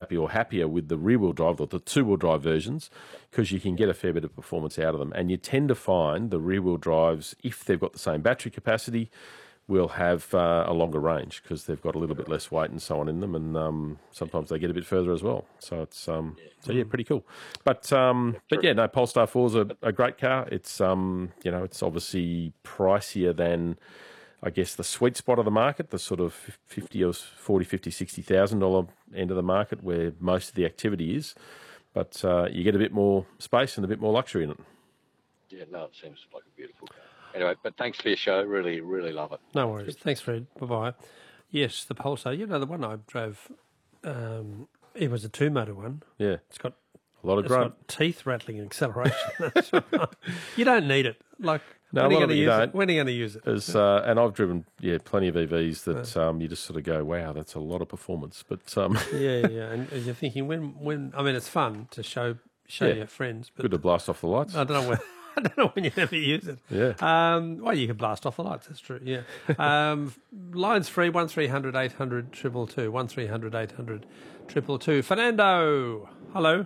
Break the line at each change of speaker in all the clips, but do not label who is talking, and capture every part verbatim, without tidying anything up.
or happier with the rear-wheel drive or the two-wheel drive versions because you can get a fair bit of performance out of them. And you tend to find the rear-wheel drives, if they've got the same battery capacity, will have uh, a longer range because they've got a little bit less weight and so on in them, and um, sometimes they get a bit further as well. So it's um, so yeah, pretty cool. But um, but yeah, no, Polestar four is a, a great car. It's um, you know, it's obviously pricier than, I guess, the sweet spot of the market, the sort of fifty or forty, fifty, sixty thousand dollar end of the market where most of the activity is. But uh, you get a bit more space and a bit more luxury in it.
Yeah, no, it seems like a beautiful car. Anyway, but thanks for your show. Really, really love it.
No worries. Thanks, Fred. Bye-bye. Yes, the Pulsar. You know, the one I drove, um, it was a two-motor one.
Yeah.
It's got
a lot of
it's
grunt.
got teeth rattling and acceleration. That's right. You don't need it. Like,
no,
when,
a
are
lot
you
of
gonna
it you
use
don't.
it? when are you going to use it?
As, uh, and I've driven, yeah, plenty of E Vs that yeah. um, you just sort of go, wow, that's a lot of performance. But um,
yeah, yeah, and, and you're thinking, when, when, I mean, it's fun to show show
yeah.
your friends. But
good to blast off the lights.
I don't know when. I don't know when you ever use it.
Yeah.
Um, well, you can blast off the lights. That's true. Yeah. Um, lines free. One three hundred eight hundred triple two. One three hundred eight hundred triple two. Fernando. Hello.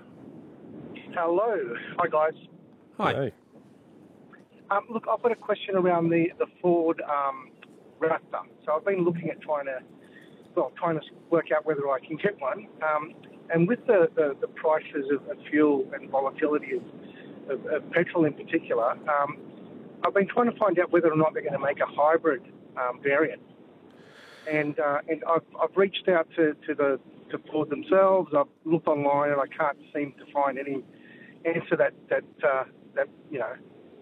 Hello. Hi, guys.
Hi.
Hey.
Um, look, I've got a question around the the Ford um, Raptor. So I've been looking at trying to, well, trying to work out whether I can get one. Um, and with the, the, the prices of, of fuel and volatility of Of, of petrol in particular, um, I've been trying to find out whether or not they're going to make a hybrid um, variant. And uh, and I've, I've reached out to, to the to Ford themselves. I've looked online and I can't seem to find any answer that that uh, that you know.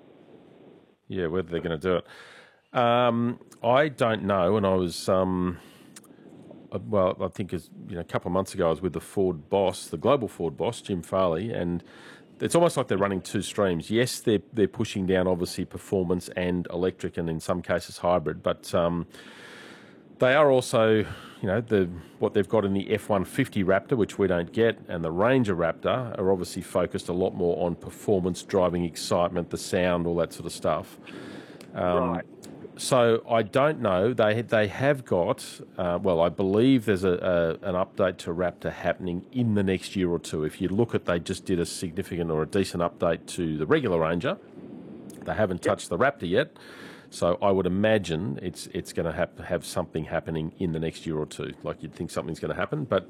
Yeah, whether they're going to do it, um, I don't know. And I was. Um Well, I think as you know, a couple of months ago, I was with the Ford boss, the global Ford boss, Jim Farley, and it's almost like they're running two streams. Yes, they're they're pushing down obviously performance and electric, and in some cases hybrid, but um, they are also, you know, the what they've got in the F one fifty Raptor, which we don't get, and the Ranger Raptor are obviously focused a lot more on performance, driving excitement, the sound, all that sort of stuff. Um,
right.
So I don't know. They they have got, uh, well, I believe there's a, a an update to Raptor happening in the next year or two. If you look at, they just did a significant or a decent update to the regular Ranger. They haven't touched the Raptor yet. So I would imagine it's it's going to have to have something happening in the next year or two. Like you'd think something's going to happen. But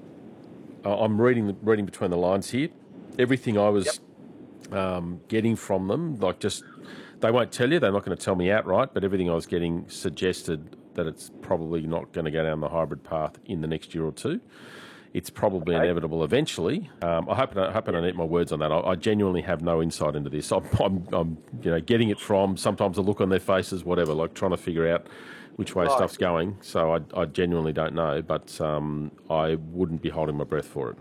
I'm reading reading between the lines here. Everything I was yep. um, getting from them, like just... They won't tell you. They're not going to tell me outright, but everything I was getting suggested that it's probably not going to go down the hybrid path in the next year or two. It's probably okay. inevitable eventually. Um, I hope I, hope I don't eat my words on that. I, I genuinely have no insight into this. I'm, I'm, I'm, you know, getting it from sometimes a look on their faces, whatever, like trying to figure out which way right. stuff's going. So I, I genuinely don't know, but um, I wouldn't be holding my breath for it.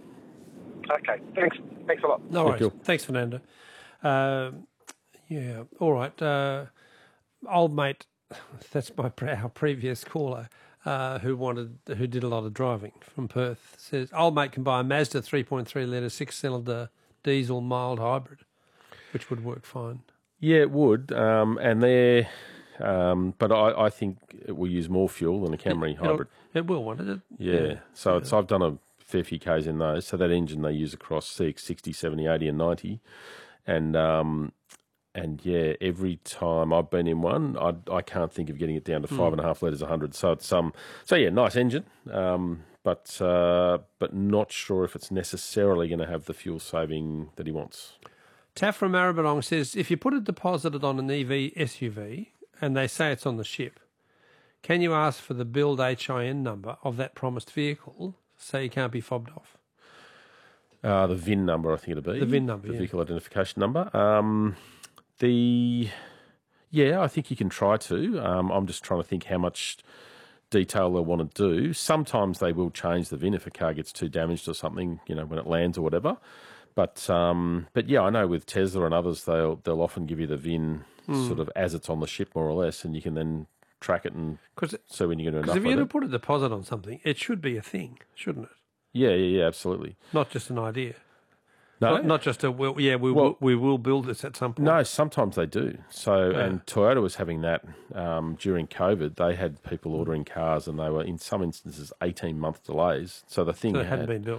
Okay, thanks. Thanks a lot.
No worries. Cool. Thanks, Fernando. Uh, Yeah, all right. Uh, old mate, that's my our previous caller uh, who wanted, who did a lot of driving from Perth. Says old mate can buy a Mazda three point three litre six cylinder diesel mild hybrid, which would work fine.
Yeah, it would, um, and they're, um, but I, I think it will use more fuel than a Camry
it,
hybrid.
It will, won't it?
Yeah. yeah. So yeah. it's I've done a fair few Ks in those. So that engine they use across C X sixty, seventy, eighty, and ninety, and um, And yeah, every time I've been in one, I, I can't think of getting it down to five mm. and a half litres a hundred. So it's um, so yeah, nice engine, um, but uh, but not sure if it's necessarily going to have the fuel saving that he wants.
Taff from Maribyrnong says, if you put a deposit on an E V S U V and they say it's on the ship, can you ask for the build H I N number of that promised vehicle so you can't be fobbed off?
Uh, the V I N number, I think it'll be
the V I N number,
the
yeah.
vehicle identification number. Um, The yeah, I think you can try to. Um, I'm just trying to think how much detail they'll want to do. Sometimes they will change the V I N if a car gets too damaged or something, you know, when it lands or whatever. But um, but yeah, I know with Tesla and others, they'll they'll often give you the V I N mm. sort of as it's on the ship more or less, and you can then track it and so when you're going to.
Because if you're going to put a deposit on something, it should be a thing, shouldn't it?
Yeah, yeah, yeah, absolutely.
Not just an idea.
No,
not, not just a well, yeah. We
well,
will, we will build this at some point.
No, sometimes they do. So,
yeah.
and Toyota was having that um, during COVID. They had people ordering cars, and they were in some instances eighteen month delays. So the thing
so it
had,
hadn't been built.